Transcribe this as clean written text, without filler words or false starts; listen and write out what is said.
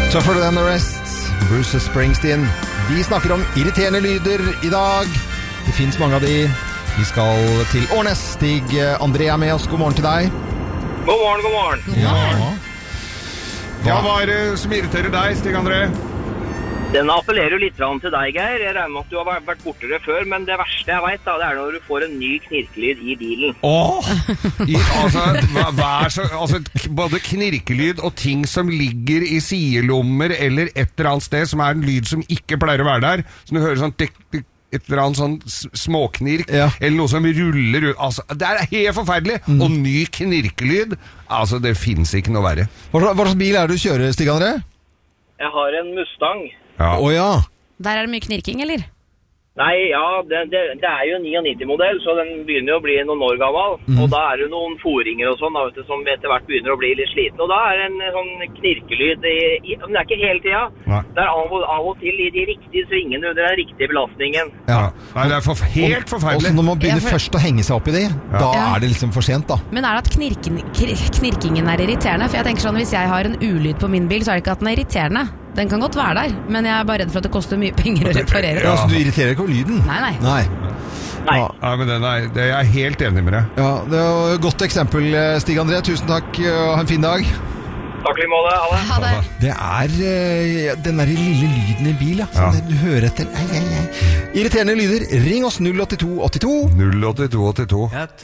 Tougher Than The Rest, Bruce Springsteen. Vi snakker om irriterende lyder i dag. Det finnes mange av de. Vi skal til Årnes. Stig André er med oss. God morgen til deg. God morgen, god morgen. Ja, hva er det som irriterer deg, Stig André? Den appellerer jo litt til deg, Geir. Jeg regner med at du har vært bortere før, men det verste jeg vet, da, det er når du får en ny knirkelyd i bilen. Både knirkelyd og ting som ligger i sidelommer eller et eller annet sted, som er en lyd som ikke pleier å være der, så du hører sånn et eller annet sånn småknirk, eller noe som ruller ut. Altså, det er helt forferdelig. Og ny knirkelyd, altså det finnes ikke noe verre. Hva slags bil er det du kjører, Stig André? Jeg har en Mustang. Ja. Der er det mye knirking, eller? Nei, ja, det er jo en 99-modell, så den begynner jo å bli noen år gammel. Og da er det noen foringer og sånn, da, vet du, som etter hvert begynner å bli litt sliten. Og da er det en sånn knirkelyd, men det er ikke hele tiden. Det er av og til i de riktige svingene under den riktige belastningen. Ja. Nei, det er helt forferdelig. Og så når man begynner først å henge seg opp i det, da er det liksom for sent, da. Men er det at knirkingen er irriterende? For jeg tenker sånn, hvis jeg har en ulyd på min bil, så er det ikke at den er irriterende. Den kan godt være der, men jeg er bare redd for at det koster mye penger å reparere. Ja, så du irriterer ikke over lyden? Nei. Ja, men det er jeg helt enig med deg. Ja, det var et godt eksempel, Stig André. Tusen takk, og ha en fin dag. Takk i måte, Ha det. Det er den der lille lyden i bil, du hører etter. Irriterende lyder. Ring oss 08282. 08282.